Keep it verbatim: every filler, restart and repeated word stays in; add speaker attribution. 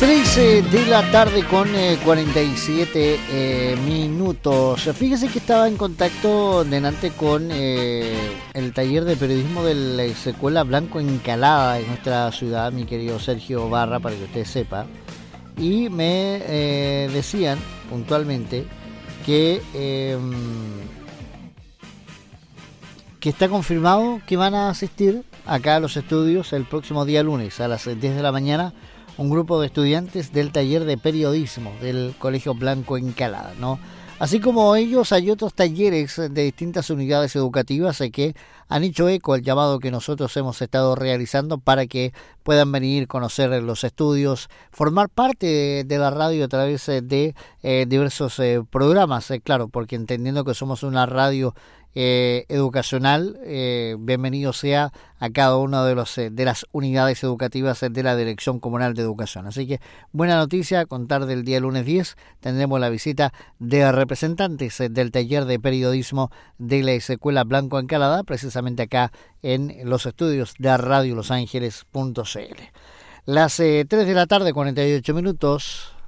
Speaker 1: tres de la tarde con eh, cuarenta y siete eh, minutos. Fíjese que estaba en contacto delante con eh, el taller de periodismo de la Escuela Blanco Encalada en nuestra ciudad, mi querido Sergio Barra, para que usted sepa. Y me eh, decían puntualmente que, eh, que está confirmado que van a asistir acá a los estudios el próximo día lunes a las diez de la mañana un grupo de estudiantes del taller de periodismo del Colegio Blanco Encalada, ¿no? Así como ellos, hay otros talleres de distintas unidades educativas que han hecho eco al llamado que nosotros hemos estado realizando para que puedan venir, conocer los estudios, formar parte de la radio a través de eh, diversos eh, programas, eh, claro, porque entendiendo que somos una radio Eh, educacional, eh, bienvenido sea a cada una de los eh, de las unidades educativas de la Dirección Comunal de Educación. Así que buena noticia, contar del día lunes diez tendremos la visita de representantes eh, del taller de periodismo de la Escuela Blanco Encalada, precisamente acá en los estudios de radio los ángeles punto c l. Las eh, tres de la tarde, cuarenta y ocho minutos.